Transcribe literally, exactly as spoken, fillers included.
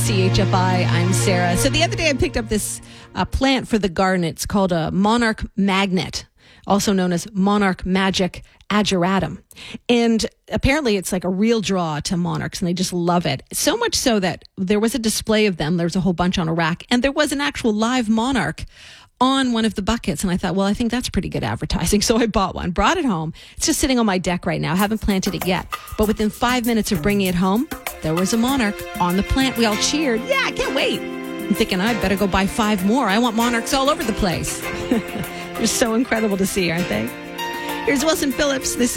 C H F I. I'm Sarah. So the other day I picked up this uh, plant for the garden. It's called a monarch magnet, also known as monarch magic ageratum. And apparently it's like a real draw to monarchs, and they just love it. So much so that there was a display of them. There was a whole bunch on a rack, and there was an actual live monarch on one of the buckets. And I thought, well, I think that's pretty good advertising. So I bought one, brought it home. It's just sitting on my deck right now. I haven't planted it yet. But within five minutes of bringing it home, there was a monarch on the plant. We all cheered. Yeah, I can't wait. I'm thinking I'd better go buy five more. I want monarchs all over the place. They're so incredible to see, aren't they? Here's Wilson Phillips. This is